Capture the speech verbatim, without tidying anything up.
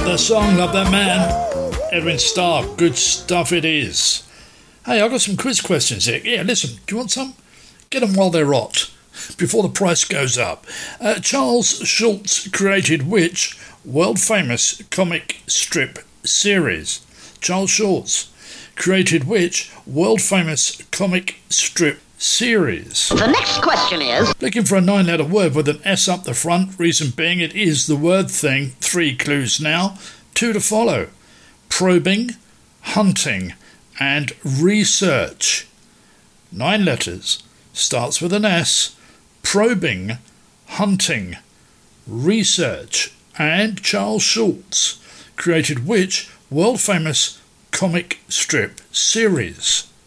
that song, love that man. Edwin Starr, good stuff it is. Hey, I've got some quiz questions here. Yeah, listen, do you want some? Get them while they're hot, before the price goes up. Uh, Charles Schulz created which world-famous comic strip series? Charles Schulz created which world-famous comic strip series? The next question is... Looking for a nine-letter word with an S up the front, reason being it is the word thing. Three clues now, two to follow. Probing, hunting, and research. Nine letters, starts with an S. Probing, hunting, research, and Charles Schulz created which world-famous comic strip series?